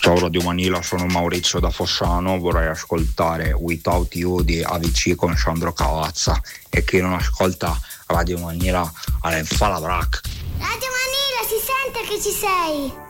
Ciao Radio Manila, sono Maurizio da Fossano, vorrei ascoltare Without You di AVC con Sandro Cavazza, e chi non ascolta Radio Manila fa la brac. Radio Manila, si sente che ci sei!